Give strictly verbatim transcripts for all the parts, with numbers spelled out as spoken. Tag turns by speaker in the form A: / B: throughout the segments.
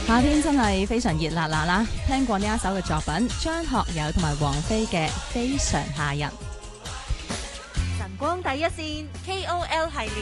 A: 夏天真係非常熱辣辣啦！聽過呢一首嘅作品，張學友同埋王菲嘅《非常夏日》。
B: 晨光第一線 K O L 系列，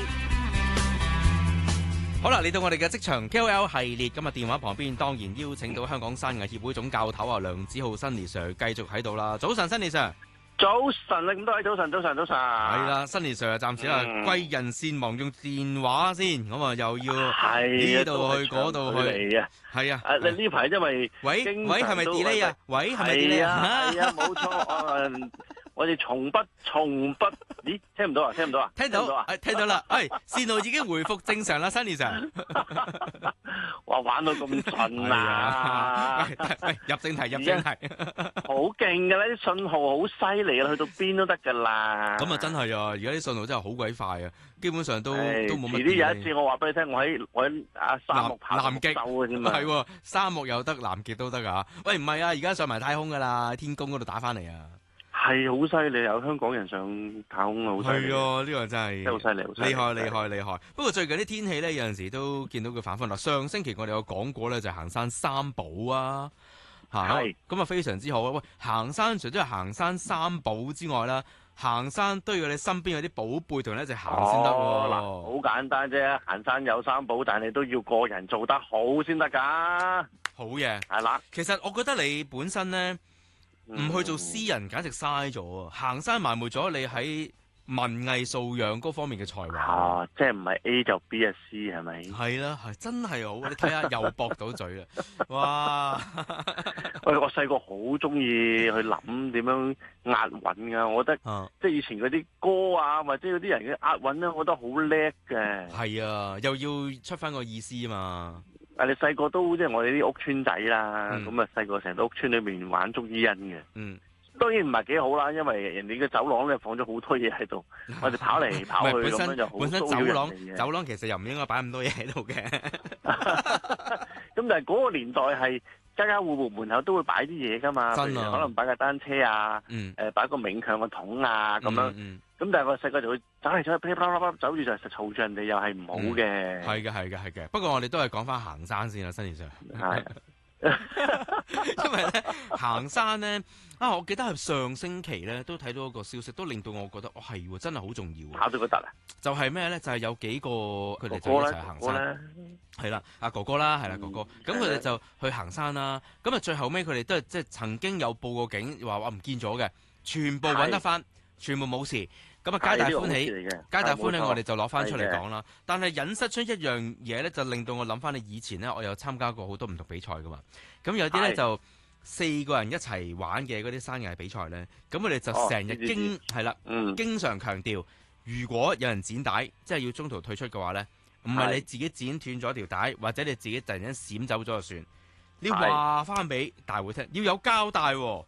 C: 好啦，嚟到我哋嘅職場 K O L 系列，今日電話旁邊當然邀請到香港山藝協會總教頭啊梁梓浩 Sunny Sir 繼續喺度啦。早晨 Sunny Sir。
D: 早晨，你咁多位早晨，早晨，早晨。係
C: 啦 ，Sunny Sir 啊，暫時啊，貴人善忘用電話先，咁啊又要呢度去嗰度去，係啊。
D: 誒，你呢排因為
C: 喂喂係咪 delay 啊？喂係咪 delay 啊？
D: 係啊，冇錯。我哋從不從不，咦？聽唔到啊？聽唔到啊？
C: 聽到啊？誒，聽到啦。誒，線路已經回復正常啦 ，Sunny Sir。
D: 哇，玩到咁盡啊！
C: 喂，入正題，入正題。
D: 好勁㗎啦！啲信號好犀利啊，去到邊都得㗎啦。
C: 咁啊，真係啊！而家啲信號真係好鬼快啊，基本上都都冇乜。遲
D: 啲有一次，我話俾你聽，我喺我喺啊沙漠跑南極嘅啫嘛。
C: 係喎，沙漠又得，南極都得㗎。喂，唔係啊，而家上埋太空㗎啦，天宮嗰度打翻嚟啊！
D: 係好犀利，有香港人上太空啊，好犀利！
C: 係啊，呢個真係
D: 真係好犀利，
C: 厲害厲害厲害！不過最近啲天氣咧，有陣時都見到佢反覆啦。上星期我哋有講過咧，就係行山三寶啊，嚇咁啊非常之好啊！喂，行山除咗係行山三寶之外啦，行山都要你身邊有啲寶貝同你一齊行先得喎。嗱，
D: 好簡單啫，行山有三寶，但係你都要個人做得好先得㗎。
C: 好嘢，
D: 係啦。
C: 其實我覺得你本身咧。唔去做詩人，簡直嘥咗啊！行山埋沒咗你喺文藝素養嗰方面嘅才華。
D: 啊，即係唔係 A 就 B 啊 C 係咪？
C: 係啦，係真係好。你睇下又駁到嘴啦！哇！
D: 喂，我細個好中意去諗點樣押韻㗎，我覺得、啊、即係以前嗰啲歌啊，或者嗰啲人嘅押韻咧，我覺得好叻嘅。
C: 係啊，又要出翻個意思啊嘛！
D: 啊！你細個都即係我哋啲屋村仔啦，咁啊細個成日都屋村裏面玩捉伊人嘅。嗯，當然唔係幾好啦，因為人哋嘅走廊咧放咗好多嘢喺度，我哋跑嚟跑去咁樣就好騷擾人哋嘅。本身走廊走廊其實又唔應該擺咁多嘢喺度嘅。咁但係嗰個年代係家家戶戶門口都會擺啲嘢㗎嘛，真啊，可能擺架單車啊，誒、嗯、擺、呃、個勉強嘅桶啊咁樣。嗯嗯咁但係我細個就會走嚟走去，噼啪啪啪走住就實嘈住人哋，又係唔好嘅。係嘅，係嘅，係嘅。不過我哋都係講翻行山先啦，Sunny Sir。係。因為咧行山咧啊，我記得係上星期咧都睇到一個消息，都令到我覺得，哦係喎，真係好重要。跑到嗰笪啊？就係咩咧？就係、是、有幾個佢哋就一齊行山。係啦，阿哥哥啦，係啦，哥哥。咁佢哋就去行山啦。咁啊，最後尾佢哋都係即係曾經有報過警，話話唔見咗嘅，全部揾得翻。全部冇事，咁啊皆大歡喜，皆大歡喜，我哋就攞翻出嚟講啦。但係引申出一樣嘢咧，就令到我諗翻你以前咧，我有參加過好多唔同比賽噶嘛。咁有啲咧就四個人一齊玩嘅嗰啲山藝比賽咧，咁佢哋就成日經係啦，經常強調，如果有人剪帶，即係要中途退出嘅話咧，唔係你自己剪斷咗條帶，或者你自己突然間閃走咗就算，你話翻俾大會聽，要有交代喎。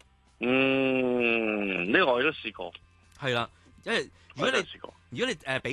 D: 嗯，呢、這個我都試過，
C: 係啦，因為如果你如果你誒、呃、比。